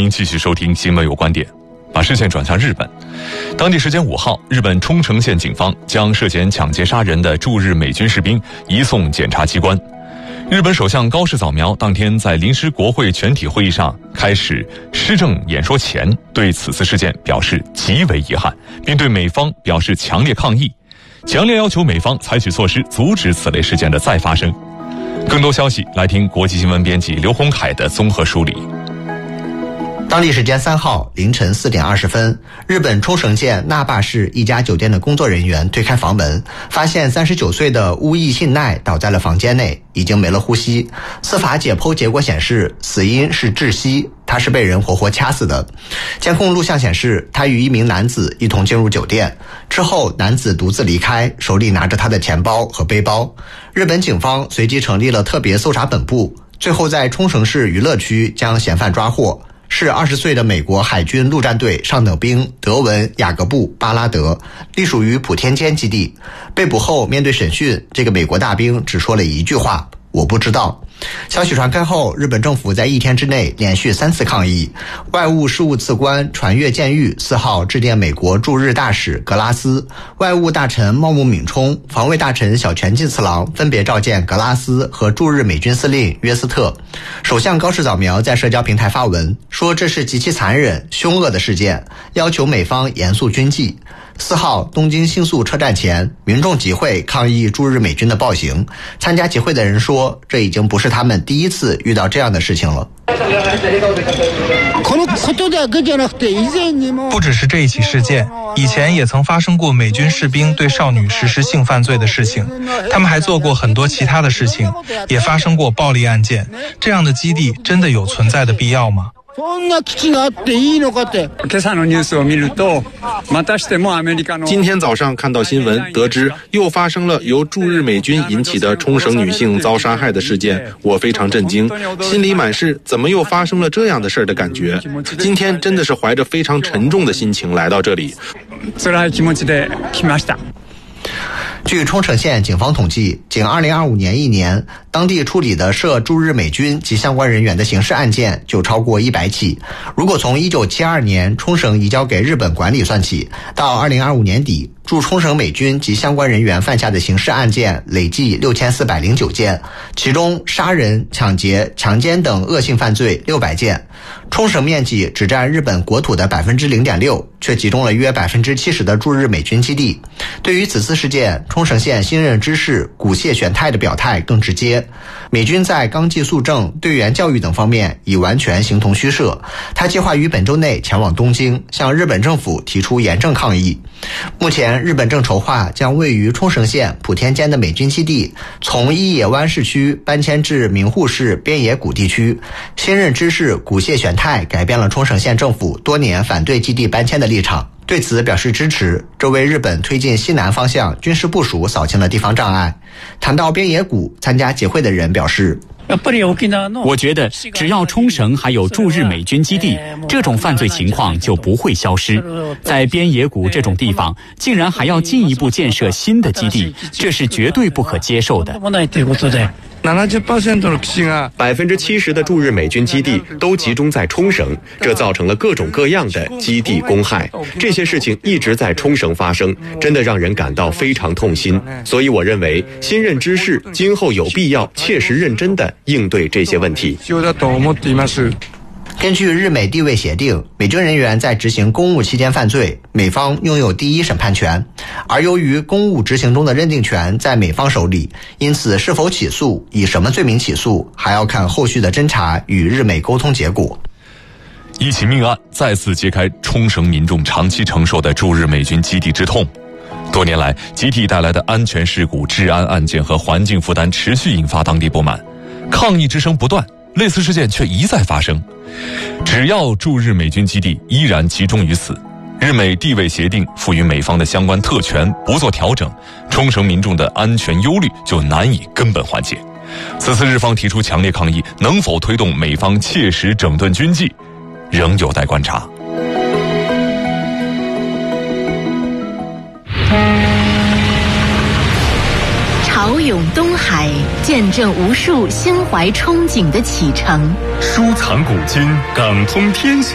迎继续收听新闻有观点。把视线转向日本，当地时间5号，日本冲绳县警方将涉嫌抢劫杀人的驻日美军士兵移送检察机关。日本首相高市早苗当天在临时国会全体会议上开始施政演说前，对此次事件表示极为遗憾，并对美方表示强烈抗议，强烈要求美方采取措施阻止此类事件的再发生。更多消息来听国际新闻编辑刘洪凯的综合梳理。 当地时间3号凌晨4点20分，日本冲绳县那霸市一家酒店的工作人员推开房门，发现39岁的乌义信奈倒在了房间内，已经没了呼吸。司法解剖结果显示，死因是窒息，他是被人活活掐死的。监控录像显示，他与一名男子一同进入酒店，之后男子独自离开，手里拿着他的钱包和背包。日本警方随即成立了特别搜查本部，最后在冲绳市娱乐区将嫌犯抓获。是20岁的美国海军陆战队上等兵德文·雅各布·巴拉德，隶属于普天间基地。被捕后面对审讯，这个美国大兵只说了一句话：我不知道。消息传开后，日本政府在1天之内连续3次抗议。外务事务次官传越健裕4号致电美国驻日大使格拉斯，外务大臣茂木敏充、防卫大臣小泉进次郎分别召见格拉斯和驻日美军司令约斯特。首相高市早苗在社交平台发文说，这是极其残忍、凶恶的事件，要求美方严肃军纪。4号，东京新宿车站前，民众集会抗议驻日美军的暴行。参加集会的人说，这已经不是他们第一次遇到这样的事情了。 不只是这一起事件，以前也曾发生过美军士兵对少女实施性犯罪的事情，他们还做过很多其他的事情，也发生过暴力案件。这样的基地真的有存在的必要吗？ 今天早上看到新闻，得知又发生了由驻日美军引起的冲绳女性遭杀害的事件，我非常震惊，心里满是怎么又发生了这样的事的感觉。今天真的是怀着非常沉重的心情来到这里。 据冲绳县警方统计，仅2025年1年，当地处理的涉驻日美军及相关人员的刑事案件就超过100起。如果从1972年冲绳移交给日本管理算起，到2025年底，驻冲绳美军及相关人员犯下的刑事案件累计6409件，其中杀人、抢劫、强奸等恶性犯罪600件。冲绳面积只占日本国土的 0.6%， 却集中了约 70% 的驻日美军基地。对于此次事件，冲绳县新任知事古谢玄太的表态更直接。美军在纲纪肃正、队员教育等方面已完全形同虚设。他计划于本周内前往东京，向日本政府提出严正抗议。目前，日本正筹划将位于冲绳县普天间的美军基地从伊野湾市区搬迁至名护市边野古地区。新任知事古谢玄太改变了冲绳县政府多年反对基地搬迁的立场，对此表示支持，这为日本推进西南方向军事部署扫清了地方障碍。谈到边野古，参加集会的人表示， 我觉得只要冲绳还有驻日美军基地，这种犯罪情况就不会消失。在边野古这种地方，竟然还要进一步建设新的基地，这是绝对不可接受的。 70%的驻日美军基地都集中在冲绳，这造成了各种各样的基地公害。这些事情一直在冲绳发生，真的让人感到非常痛心。所以我认为，新任知事今后有必要切实认真地应对这些问题。 根据日美地位协定，美军人员在执行公务期间犯罪，美方拥有第一审判权，而由于公务执行中的认定权在美方手里，因此是否起诉、以什么罪名起诉，还要看后续的侦查与日美沟通结果。 一起命案再次揭开冲绳民众长期承受的驻日美军基地之痛。多年来，集体带来的安全事故、治安案件和环境负担持续引发当地不满，抗议之声不断，类似事件却一再发生。只要驻日美军基地依然集中于此，日美地位协定赋予美方的相关特权不做调整，冲绳民众的安全忧虑就难以根本缓解。此次日方提出强烈抗议，能否推动美方切实整顿军纪，仍有待观察。 潮涌东海，见证无数心怀憧憬的启程； 收藏古今，港通天下。